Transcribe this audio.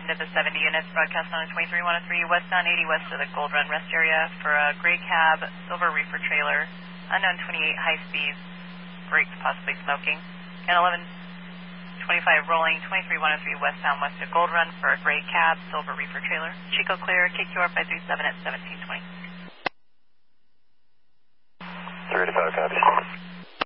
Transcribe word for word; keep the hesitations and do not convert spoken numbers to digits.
Nimbus seventy units, broadcast on a twenty-three one oh three, westbound eighty west of the Gold Run rest area for a gray cab, silver reefer trailer, unknown twenty-eight high speed, brakes possibly smoking, and eleven twenty-five rolling, twenty-three one oh three westbound west of Gold Run for a gray cab, silver reefer trailer. Chico clear, K Q R five three seven at seventeen twenty. three to five, copy.